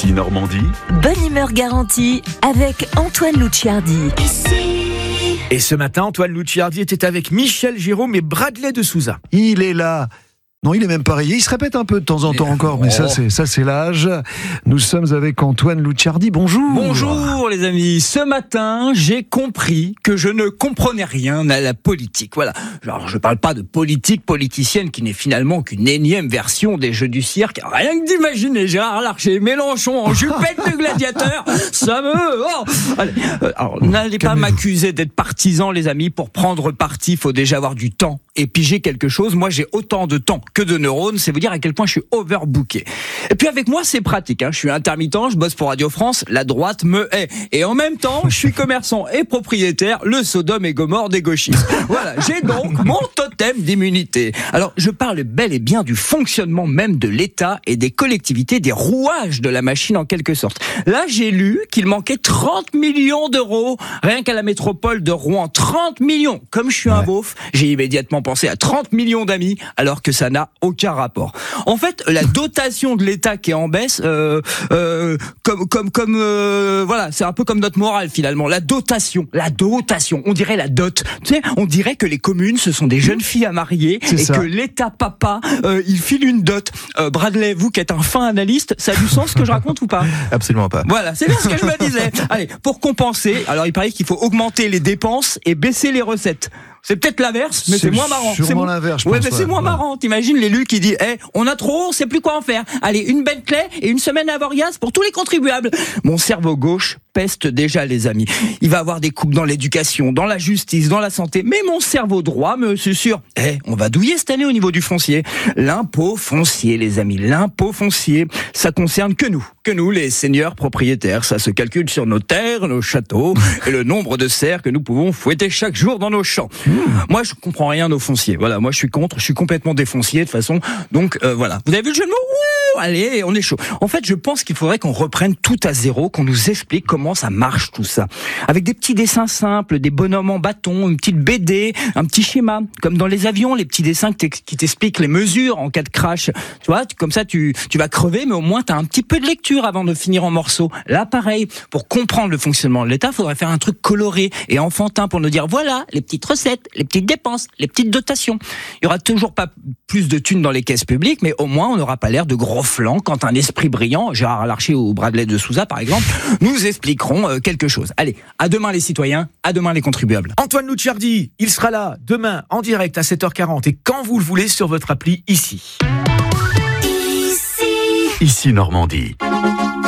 Ici Normandie. Bonne humeur garantie avec Antoine Luciardi. Et ce matin, Antoine Luciardi était avec Michel Jérôme et Bradley de Souza. Il est là. Non, il est même pas rayé. Il se répète un peu de temps en temps encore, mais ça c'est l'âge. Nous sommes avec Antoine Luciardi. Bonjour. Bonjour les amis. Ce matin, j'ai compris que je ne comprenais rien à la politique. Voilà. Alors, je parle pas de politique politicienne qui n'est finalement qu'une énième version des jeux du cirque. Rien que d'imaginer Gérard Larcher, Mélenchon en jupette de gladiateur, ça me... Allez, alors, n'allez pas m'accuser d'être partisan, les amis. Pour prendre parti, il faut déjà avoir du temps et piger quelque chose. Moi, j'ai autant de temps que de neurones, c'est vous dire à quel point je suis overbooké. Et puis avec moi, c'est pratique, je suis intermittent, je bosse pour Radio France, la droite me hait. Et en même temps, je suis commerçant et propriétaire, le Sodome et Gomorrhe des gauchistes. Voilà, j'ai donc mon totem d'immunité. Alors, je parle bel et bien du fonctionnement même de l'État et des collectivités, des rouages de la machine en quelque sorte. Là, j'ai lu qu'il manquait 30 millions d'euros, rien qu'à la métropole de Rouen. 30 millions. Comme je suis un beauf, j'ai immédiatement pensé à 30 millions d'amis, alors que ça n'a aucun rapport. En fait, la dotation de l'État qui est en baisse, voilà, c'est un peu comme notre morale finalement. La dotation, on dirait la dot. Tu sais, on dirait que les communes, ce sont des jeunes filles à marier que l'État papa, il file une dot. Bradley, vous qui êtes un fin analyste, ça a du sens ce que je raconte ou pas ? Absolument pas. Voilà, c'est bien ce que je me disais. Allez, pour compenser, alors il paraît qu'il faut augmenter les dépenses et baisser les recettes. C'est peut-être l'inverse, mais c'est moins marrant. Sûrement l'inverse, je pense. Ouais, mais c'est moins marrant. T'imagines l'élu qui dit, on a trop, on sait plus quoi en faire. Allez, une Bentley et une semaine à Avoriaz pour tous les contribuables. Mon cerveau gauche peste déjà, les amis. Il va avoir des coupes dans l'éducation, dans la justice, dans la santé. Mais mon cerveau droit me susurre, on va douiller cette année au niveau du foncier. L'impôt foncier, les amis. L'impôt foncier, ça concerne que nous, les seigneurs propriétaires. Ça se calcule sur nos terres, nos châteaux et le nombre de cerfs que nous pouvons fouetter chaque jour dans nos champs. Moi, je comprends rien aux fonciers. Voilà, moi, je suis contre. Je suis complètement défoncier, de toute façon. Donc, voilà. Vous avez vu le jeu de mots ? Allez, on est chaud. En fait, je pense qu'il faudrait qu'on reprenne tout à zéro, qu'on nous explique comment ça marche tout ça. Avec des petits dessins simples, des bonhommes en bâton, une petite BD, un petit schéma. Comme dans les avions, les petits dessins qui t'expliquent les mesures en cas de crash. Tu vois, comme ça, tu vas crever, mais au moins, t'as un petit peu de lecture avant de finir en morceaux. Là, pareil, pour comprendre le fonctionnement de l'État, il faudrait faire un truc coloré et enfantin pour nous dire, voilà, les petites recettes, les petites dépenses, les petites dotations. Il y aura toujours pas plus de thunes dans les caisses publiques, mais au moins, on n'aura pas l'air de gros flancs quand un esprit brillant, Gérard Larcher ou Bradley de Souza, par exemple, nous expliqueront quelque chose. Allez, à demain les citoyens, à demain les contribuables. Antoine Luciardi, il sera là demain en direct à 7h40 et quand vous le voulez sur votre appli ici. Ici Normandie.